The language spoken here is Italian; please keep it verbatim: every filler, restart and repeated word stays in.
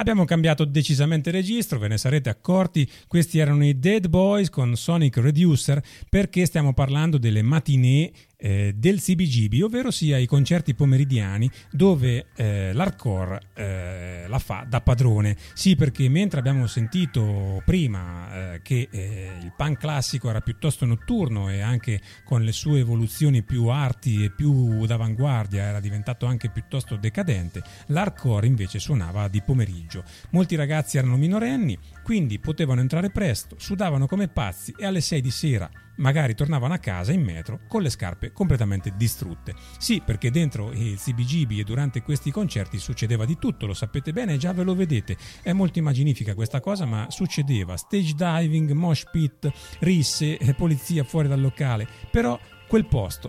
Abbiamo cambiato decisamente registro, ve ne sarete accorti, questi erano i Dead Boys con Sonic Reducer, perché stiamo parlando delle matinée eh, del C B G B, ovvero sia i concerti pomeridiani dove eh, l'hardcore eh, la fa da padrone. Sì, perché mentre abbiamo sentito prima eh, che eh, il punk classico era piuttosto notturno e anche con le sue evoluzioni più arti e più d'avanguardia era diventato anche piuttosto decadente, l'hardcore invece suonava di pomeriggio. Molti ragazzi erano minorenni, quindi potevano entrare presto, sudavano come pazzi e alle sei di sera magari tornavano a casa in metro con le scarpe completamente distrutte. Sì, perché dentro il C B G B e durante questi concerti succedeva di tutto, lo sapete bene, già ve lo vedete. È molto immaginifica questa cosa, ma succedeva stage diving, mosh pit, risse, polizia fuori dal locale. Però quel posto